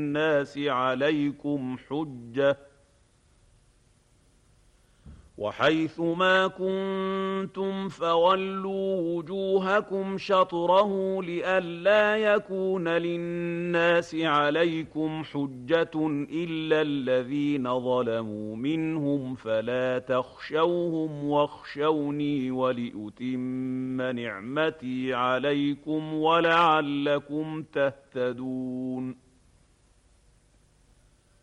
للناس عليكم حجة وحيث ما كنتم فولوا وجوهكم شطره لئلا يكون للناس عليكم حجة إلا الذين ظلموا منهم فلا تخشوهم واخشوني ولأتم نعمتي عليكم ولعلكم تهتدون